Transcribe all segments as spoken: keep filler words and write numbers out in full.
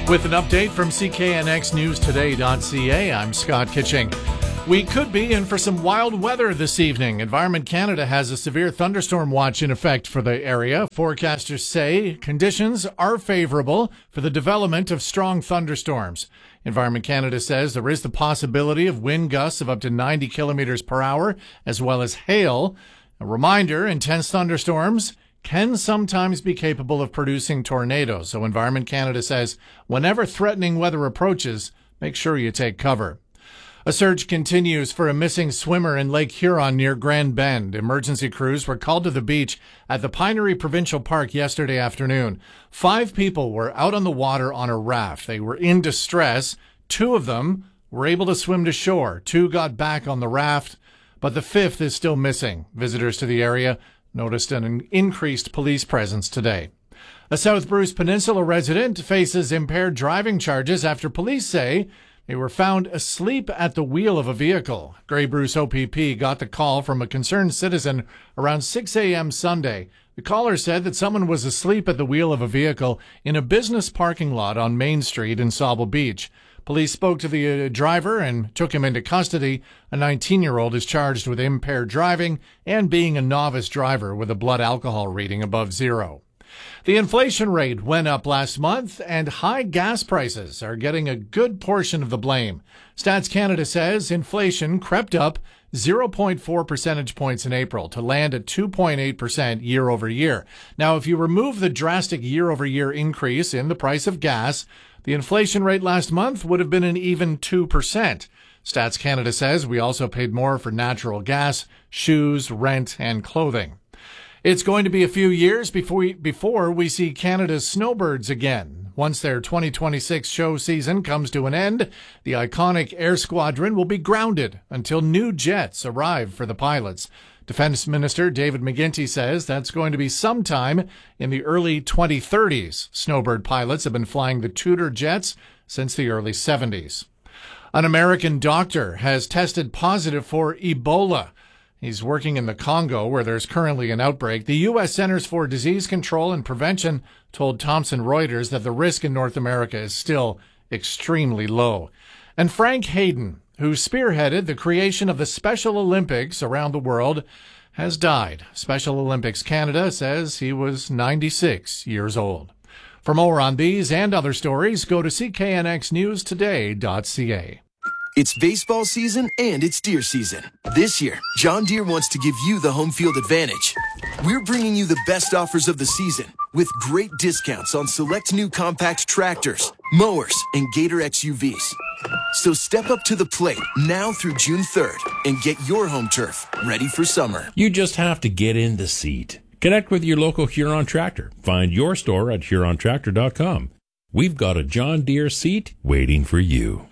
With an update from C K N X News Today dot C A, I'm Scott Kitching. We could be in for some wild weather this evening. Environment Canada has a severe thunderstorm watch in effect for the area. Forecasters say conditions are favorable for the development of strong thunderstorms. Environment Canada says there is the possibility of wind gusts of up to ninety kilometers per hour, as well as hail. A reminder, intense thunderstorms can sometimes be capable of producing tornadoes. So Environment Canada says whenever threatening weather approaches, make sure you take cover. A search continues for a missing swimmer in Lake Huron near Grand Bend. Emergency crews were called to the beach at the Pinery Provincial Park yesterday afternoon. Five people were out on the water on a raft. They were in distress. Two of them were able to swim to shore. Two got back on the raft, but the fifth is still missing. Visitors to the area noticed an increased police presence today. A South Bruce Peninsula resident faces impaired driving charges after police say they were found asleep at the wheel of a vehicle. Grey Bruce O P P got the call from a concerned citizen around six a.m. Sunday. The caller said that someone was asleep at the wheel of a vehicle in a business parking lot on Main Street in Sauble Beach. Police spoke to the uh, driver and took him into custody. A nineteen-year-old is charged with impaired driving and being a novice driver with a blood alcohol reading above zero. The inflation rate went up last month, and high gas prices are getting a good portion of the blame. Stats Canada says inflation crept up zero point four percentage points in April to land at two point eight percent year over year. Now, if you remove the drastic year-over-year increase in the price of gas, the inflation rate last month would have been an even two percent. Stats Canada says we also paid more for natural gas, shoes, rent, and clothing. It's going to be a few years before we, before we see Canada's snowbirds again. Once their twenty twenty-six show season comes to an end, the iconic Air Squadron will be grounded until new jets arrive for the pilots. Defense Minister David McGuinty says that's going to be sometime in the early twenty thirties. Snowbird pilots have been flying the Tudor jets since the early seventies. An American doctor has tested positive for Ebola. He's working in the Congo, where there's currently an outbreak. The U S Centers for Disease Control and Prevention told Thomson Reuters that the risk in North America is still extremely low. And Frank Hayden, who spearheaded the creation of the Special Olympics around the world, has died. Special Olympics Canada says he was ninety-six years old. For more on these and other stories, go to C K N X News Today dot C A. It's baseball season and it's deer season. This year, John Deere wants to give you the home field advantage. We're bringing you the best offers of the season with great discounts on select new compact tractors, mowers, and Gator X U Vs. So step up to the plate now through June third and get your home turf ready for summer. You just have to get in the seat. Connect with your local Huron Tractor. Find your store at Huron Tractor dot com. We've got a John Deere seat waiting for you.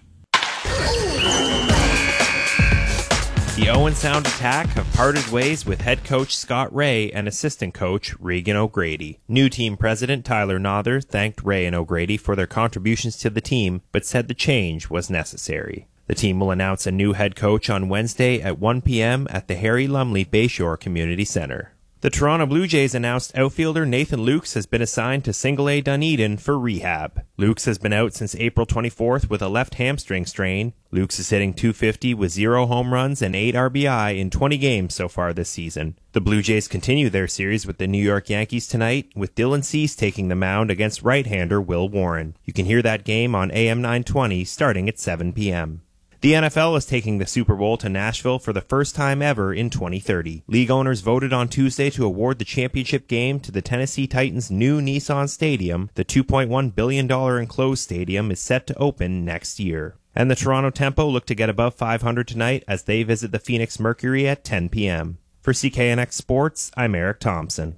The Owen Sound Attack have parted ways with head coach Scott Ray and assistant coach Regan O'Grady. New team president Tyler Nother thanked Ray and O'Grady for their contributions to the team, but said the change was necessary. The team will announce a new head coach on Wednesday at one p.m. at the Harry Lumley Bayshore Community Center. The Toronto Blue Jays announced outfielder Nathan Lukes has been assigned to Single A Dunedin for rehab. Lukes has been out since April twenty-fourth with a left hamstring strain. Lukes is hitting two fifty with zero home runs and eight R B I in twenty games so far this season. The Blue Jays continue their series with the New York Yankees tonight, with Dylan Cease taking the mound against right-hander Will Warren. You can hear that game on A M nine twenty starting at seven p.m. The N F L is taking the Super Bowl to Nashville for the first time ever in twenty thirty. League owners voted on Tuesday to award the championship game to the Tennessee Titans' new Nissan Stadium. The two point one billion dollars enclosed stadium is set to open next year. And the Toronto Tempo look to get above five hundred tonight as they visit the Phoenix Mercury at ten p.m. For C K N X Sports, I'm Eric Thompson.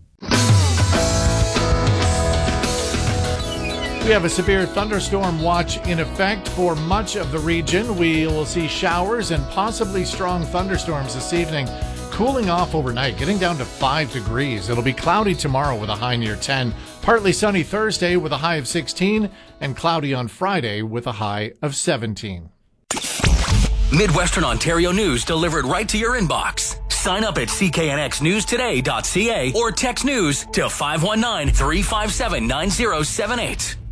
We have a severe thunderstorm watch in effect for much of the region. We will see showers and possibly strong thunderstorms this evening, cooling off overnight, getting down to five degrees. It'll be cloudy tomorrow with a high near ten, partly sunny Thursday with a high of sixteen, and cloudy on Friday with a high of seventeen. Midwestern Ontario news delivered right to your inbox. Sign up at C K N X News Today dot C A or text news to five one nine, three five seven, nine zero seven eight.